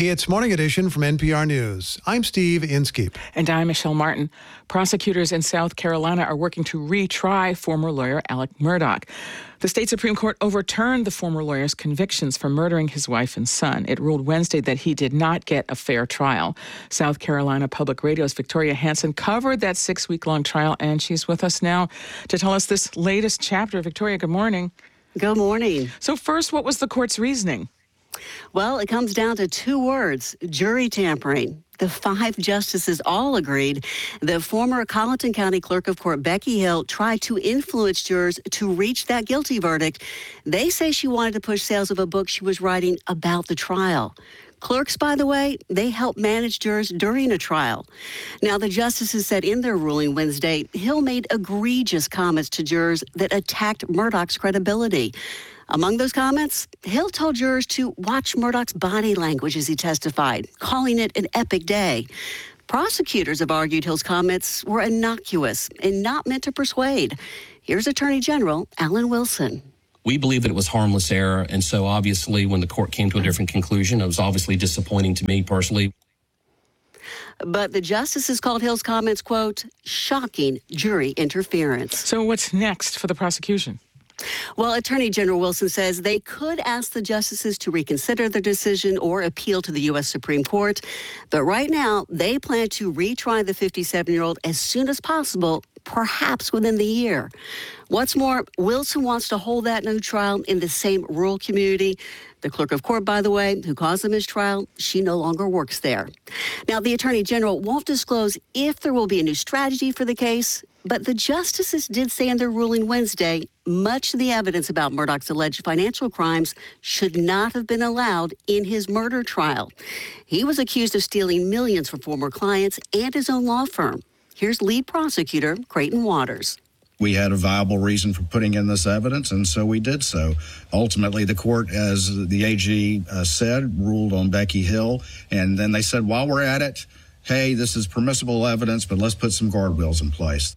It's Morning Edition from NPR News. I'm Steve Inskeep. And I'm Michelle Martin. Prosecutors in South Carolina are working to retry former lawyer Alec Murdaugh. The state Supreme Court overturned the former lawyer's convictions for murdering his wife and son. It ruled Wednesday that he did not get a fair trial. South Carolina Public Radio's Victoria Hanson covered that 6-week-long trial, and she's with us now to tell us this latest chapter. Victoria, good morning. Good morning. So first, what was the court's reasoning? Well, it comes down to 2 words, jury tampering. The 5 justices all agreed that former Colleton County Clerk of Court Becky Hill tried to influence jurors to reach that guilty verdict. They say she wanted to push sales of a book she was writing about the trial. Clerks, by the way, they help manage jurors during a trial. Now, the justices said in their ruling Wednesday, Hill made egregious comments to jurors that attacked Murdaugh's credibility. Among those comments, Hill told jurors to watch Murdaugh's body language as he testified, calling it an epic day. Prosecutors have argued Hill's comments were innocuous and not meant to persuade. Here's Attorney General Alan Wilson. We believe that it was harmless error, and so obviously when the court came to a different conclusion, it was obviously disappointing to me personally. But the justices called Hill's comments, quote, shocking jury interference. So what's next for the prosecution? Well, Attorney General Wilson says they could ask the justices to reconsider their decision or appeal to the U.S. Supreme Court. But right now, they plan to retry the 57-year-old as soon as possible, perhaps within the year. What's more, Wilson wants to hold that new trial in the same rural community. The clerk of court, by the way, who caused the mistrial, she no longer works there. Now, the Attorney General won't disclose if there will be a new strategy for the case, but the justices did say in their ruling Wednesday, much of the evidence about Murdaugh's alleged financial crimes should not have been allowed in his murder trial. He was accused of stealing millions from former clients and his own law firm. Here's lead prosecutor Creighton Waters. We had a viable reason for putting in this evidence, and so we did so. Ultimately, the court, as the AG said, ruled on Becky Hill, and then they said, while we're at it, hey, this is permissible evidence, but let's put some guardrails in place.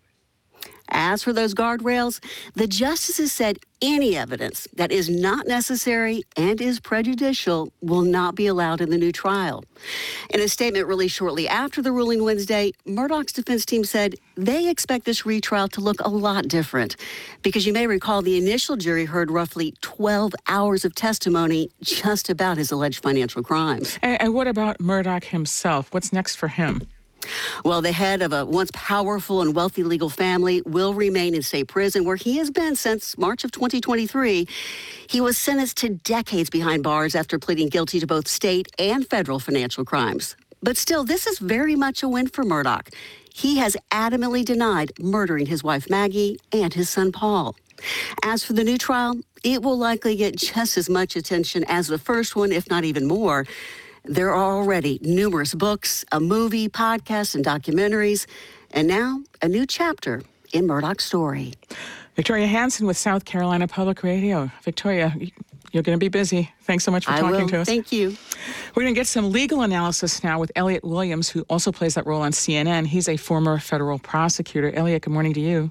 As for those guardrails, the justices said any evidence that is not necessary and is prejudicial will not be allowed in the new trial. In a statement released shortly after the ruling Wednesday, Murdaugh's defense team said they expect this retrial to look a lot different because you may recall the initial jury heard roughly 12 hours of testimony just about his alleged financial crimes. And what about Murdaugh himself? What's next for him? Well, the head of a once powerful and wealthy legal family will remain in state prison where he has been since March of 2023. He was sentenced to decades behind bars after pleading guilty to both state and federal financial crimes. But still, this is very much a win for Murdaugh. He has adamantly denied murdering his wife Maggie and his son Paul. As for the new trial, it will likely get just as much attention as the first one, if not even more. There are already numerous books, a movie, podcasts, and documentaries, and now a new chapter in Murdaugh's story. Victoria Hanson with South Carolina Public Radio. Victoria, you're going to be busy. Thanks so much for talking to us. Thank you. We're going to get some legal analysis now with Elliot Williams, who also plays that role on CNN. He's a former federal prosecutor. Elliot, good morning to you.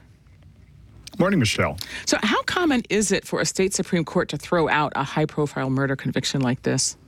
Morning, Michelle. So how common is it for a state Supreme Court to throw out a high-profile murder conviction like this?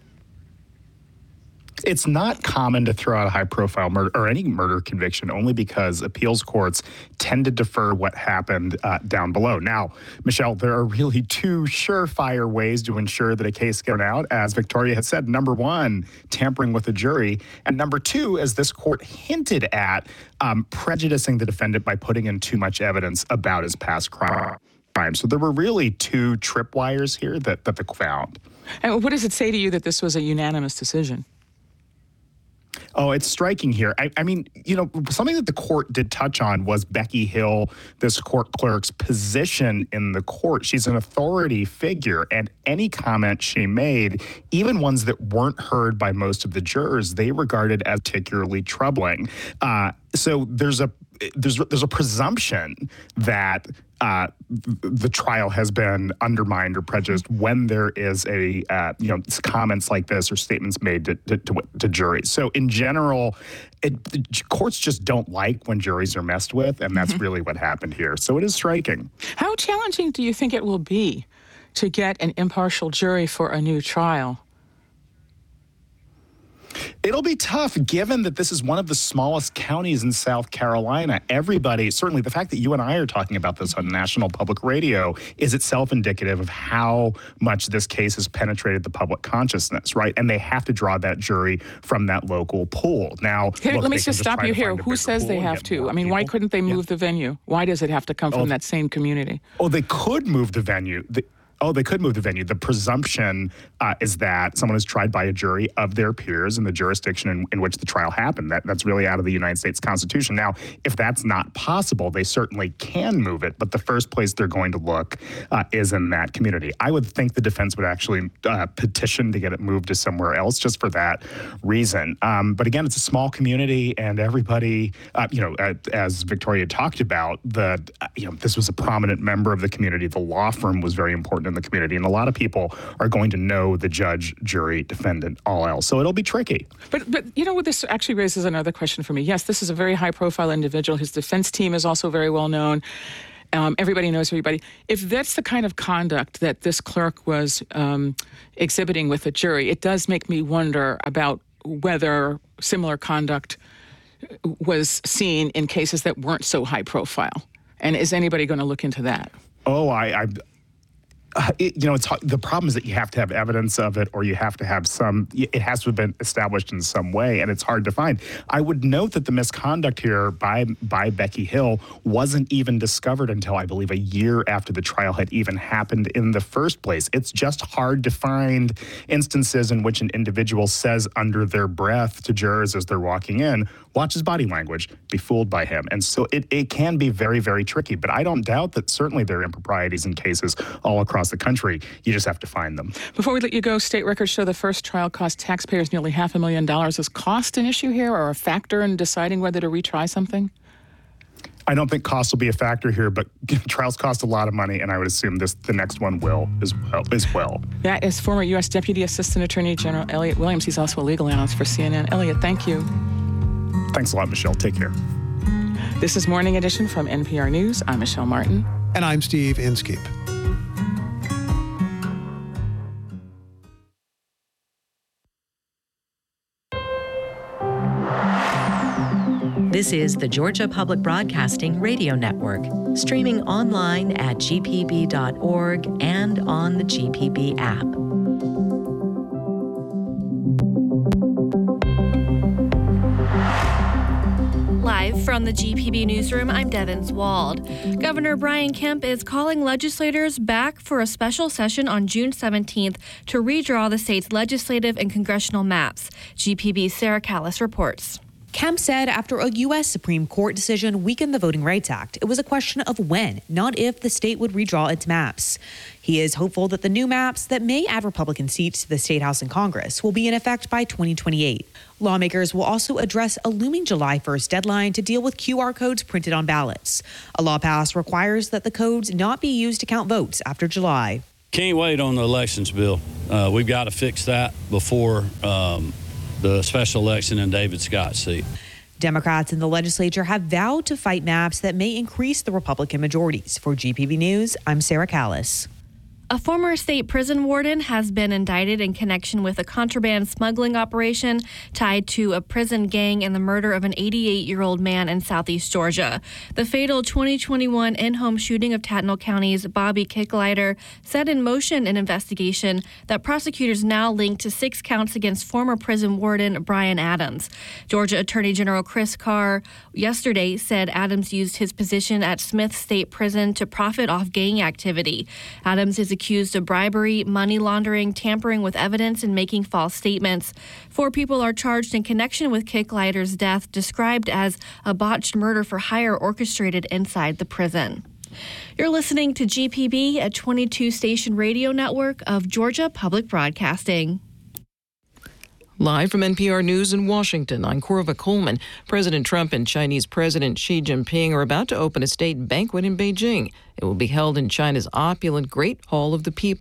It's not common to throw out a high-profile murder or any murder conviction only because appeals courts tend to defer what happened down below. Now, Michelle, there are really 2 surefire ways to ensure that a case gets out. As Victoria has said, number 1, tampering with the jury, and number 2, as this court hinted at, prejudicing the defendant by putting in too much evidence about his past crime. So there were really 2 tripwires here that the court found. And what does it say to you that this was a unanimous decision? Oh, it's striking here. I mean, you know, something that the court did touch on was Becky Hill, this court clerk's position in the court. She's an authority figure, and any comment she made, even ones that weren't heard by most of the jurors, they regarded as particularly troubling. So there's a presumption that the trial has been undermined or prejudiced when there is comments like this or statements made to juries. So in general, courts just don't like when juries are messed with, and that's really what happened here. So it is striking. How challenging do you think it will be to get an impartial jury for a new trial? It'll be tough given that this is one of the smallest counties in South Carolina. Everybody, certainly the fact that you and I are talking about this on national public radio is itself indicative of how much this case has penetrated the public consciousness, right? And they have to draw that jury from that local pool. Now, let me just stop you here. Who says they have to? I mean, why couldn't they move the venue? Why does it have to come from that same community? Oh, they could move the venue. They could move the venue. The presumption is that someone is tried by a jury of their peers in the jurisdiction in which the trial happened. That's really out of the United States Constitution. Now, if that's not possible, they certainly can move it, but the first place they're going to look is in that community. I would think the defense would actually petition to get it moved to somewhere else just for that reason. But again, it's a small community, and everybody, as Victoria talked about, this was a prominent member of the community. The law firm was very important in the community, and a lot of people are going to know the judge, jury, defendant, all else. So it'll be tricky. But you know what, this actually raises another question for me. Yes, this is a very high-profile individual. His defense team is also very well known. Everybody knows everybody. If that's the kind of conduct that this clerk was exhibiting with a jury, it does make me wonder about whether similar conduct was seen in cases that weren't so high-profile. And is anybody going to look into that? Oh, it's the problem is that you have to have evidence of it, or you have to have it has to have been established in some way, and it's hard to find. I would note that the misconduct here by Becky Hill wasn't even discovered until, I believe, a year after the trial had even happened in the first place. It's just hard to find instances in which an individual says under their breath to jurors as they're walking in, watch his body language, be fooled by him. And so it can be very, very tricky. But I don't doubt that certainly there are improprieties in cases all across the country. You just have to find them. Before we let you go, state records show the first trial cost taxpayers nearly $500,000. Is cost an issue here or a factor in deciding whether to retry something? I don't think cost will be a factor here, but trials cost a lot of money, and I would assume the next one will as well. That is former U.S. Deputy Assistant Attorney General Elliot Williams. He's also a legal analyst for CNN. Elliot, thank you. Thanks a lot, Michelle. Take care. This is Morning Edition from NPR News. I'm Michelle Martin. And I'm Steve Inskeep. This is the Georgia Public Broadcasting Radio Network, streaming online at gpb.org and on the GPB app. Live from the GPB newsroom, I'm Devins Wald. Governor Brian Kemp is calling legislators back for a special session on June 17th to redraw the state's legislative and congressional maps. GPB's Sarah Callis reports. Kemp said after a U.S. Supreme Court decision weakened the Voting Rights Act, it was a question of when, not if, the state would redraw its maps. He is hopeful that the new maps that may add Republican seats to the State House and Congress will be in effect by 2028. Lawmakers will also address a looming July 1st deadline to deal with QR codes printed on ballots. A law passed requires that the codes not be used to count votes after July. Can't wait on the elections bill. We've got to fix that before the special election in David Scott's seat. Democrats in the legislature have vowed to fight maps that may increase the Republican majorities. For GPB News, I'm Sarah Callis. A former state prison warden has been indicted in connection with a contraband smuggling operation tied to a prison gang and the murder of an 88-year-old man in southeast Georgia. The fatal 2021 in-home shooting of Tattnall County's Bobby Kicklighter set in motion an investigation that prosecutors now link to 6 counts against former prison warden Brian Adams. Georgia Attorney General Chris Carr yesterday said Adams used his position at Smith State Prison to profit off gang activity. Adams is accused of bribery, money laundering, tampering with evidence, and making false statements. 4 people are charged in connection with Kicklighter's death, described as a botched murder for hire orchestrated inside the prison. You're listening to GPB, a 22-station radio network of Georgia Public Broadcasting. Live from NPR News in Washington, I'm Corva Coleman. President Trump and Chinese President Xi Jinping are about to open a state banquet in Beijing. It will be held in China's opulent Great Hall of the People.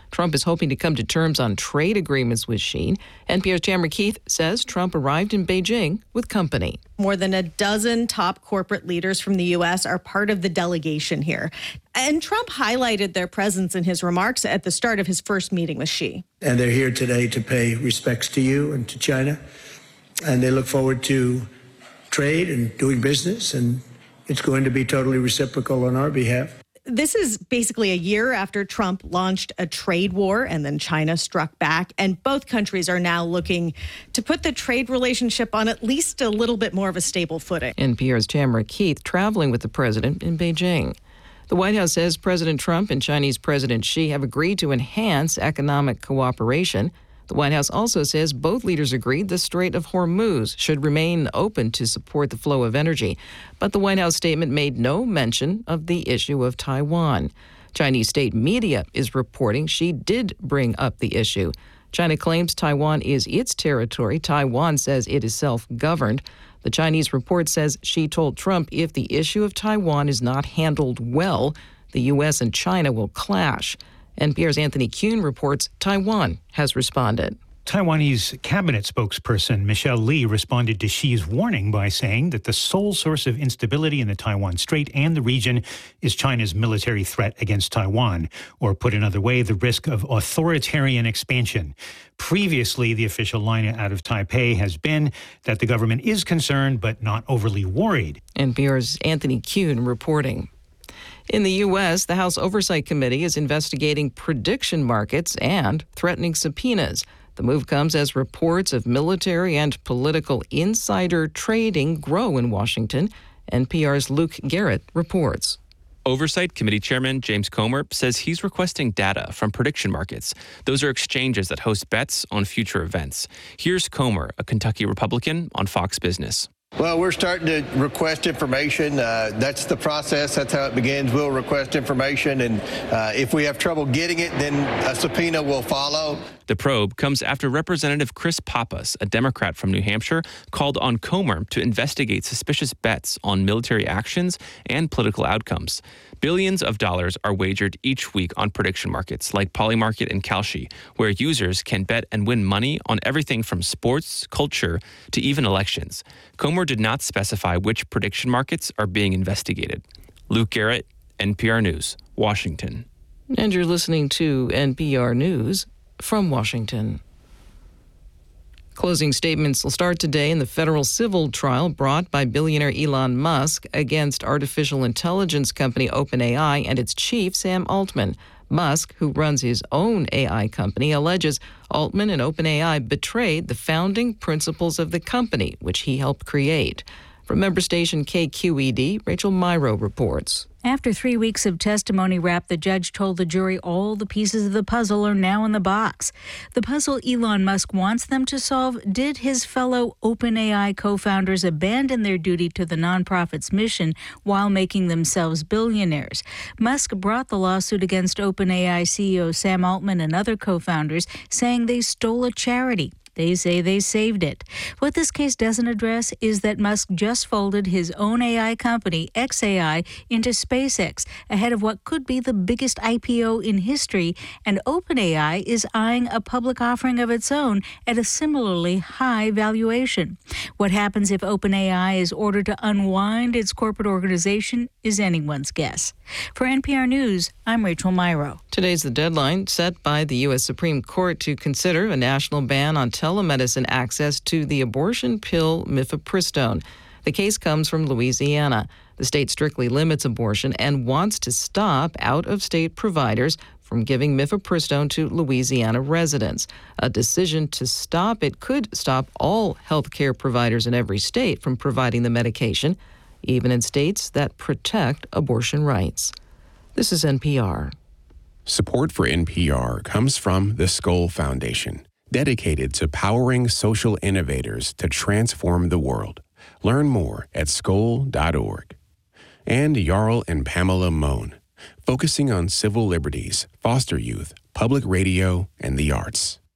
Trump is hoping to come to terms on trade agreements with Xi. NPR's Tamara Keith says Trump arrived in Beijing with company. More than a dozen top corporate leaders from the U.S. are part of the delegation here. And Trump highlighted their presence in his remarks at the start of his first meeting with Xi. And they're here today to pay respects to you and to China. And they look forward to trade and doing business. And it's going to be totally reciprocal on our behalf. This is basically a year after Trump launched a trade war and then China struck back. And both countries are now looking to put the trade relationship on at least a little bit more of a stable footing. NPR's Tamara Keith traveling with the president in Beijing. The White House says President Trump and Chinese President Xi have agreed to enhance economic cooperation. The White House also says both leaders agreed the Strait of Hormuz should remain open to support the flow of energy. But the White House statement made no mention of the issue of Taiwan. Chinese state media is reporting Xi did bring up the issue. China claims Taiwan is its territory. Taiwan says it is self-governed. The Chinese report says Xi told Trump if the issue of Taiwan is not handled well, the U.S. and China will clash. NPR's Anthony Kuhn reports Taiwan has responded. Taiwanese cabinet spokesperson Michelle Lee responded to Xi's warning by saying that the sole source of instability in the Taiwan Strait and the region is China's military threat against Taiwan, or put another way, the risk of authoritarian expansion. Previously, the official line out of Taipei has been that the government is concerned but not overly worried. NPR's Anthony Kuhn reporting. In the U.S., the House Oversight Committee is investigating prediction markets and threatening subpoenas. The move comes as reports of military and political insider trading grow in Washington. NPR's Luke Garrett reports. Oversight Committee Chairman James Comer says he's requesting data from prediction markets. Those are exchanges that host bets on future events. Here's Comer, a Kentucky Republican, on Fox Business. Well, we're starting to request information. That's the process. That's how it begins. We'll request information, and if we have trouble getting it, then a subpoena will follow. The probe comes after Representative Chris Pappas, a Democrat from New Hampshire, called on Comer to investigate suspicious bets on military actions and political outcomes. Billions of dollars are wagered each week on prediction markets like Polymarket and Kalshi, where users can bet and win money on everything from sports, culture, to even elections. Comer did not specify which prediction markets are being investigated. Luke Garrett, NPR News, Washington. And you're listening to NPR News from Washington. Closing statements will start today in the federal civil trial brought by billionaire Elon Musk against artificial intelligence company OpenAI and its chief, Sam Altman. Musk, who runs his own AI company, alleges Altman and OpenAI betrayed the founding principles of the company, which he helped create. From member station KQED, Rachel Myrow reports. After 3 weeks of testimony wrapped, the judge told the jury all the pieces of the puzzle are now in the box. The puzzle Elon Musk wants them to solve: did his fellow OpenAI co-founders abandon their duty to the nonprofit's mission while making themselves billionaires? Musk brought the lawsuit against OpenAI CEO Sam Altman and other co-founders, saying they stole a charity. They say they saved it. What this case doesn't address is that Musk just folded his own AI company, xAI, into SpaceX ahead of what could be the biggest IPO in history, and OpenAI is eyeing a public offering of its own at a similarly high valuation. What happens if OpenAI is ordered to unwind its corporate organization is anyone's guess. For NPR News, I'm Rachel Myrow. Today's the deadline set by the U.S. Supreme Court to consider a national ban on telemedicine access to the abortion pill mifepristone. The case comes from Louisiana. The state strictly limits abortion and wants to stop out-of-state providers from giving mifepristone to Louisiana residents. A decision to stop it could stop all health care providers in every state from providing the medication, even in states that protect abortion rights. This is NPR. Support for NPR comes from the Skoll Foundation, dedicated to powering social innovators to transform the world. Learn more at skoll.org. And Jarl and Pamela Mohn, focusing on civil liberties, foster youth, public radio, and the arts.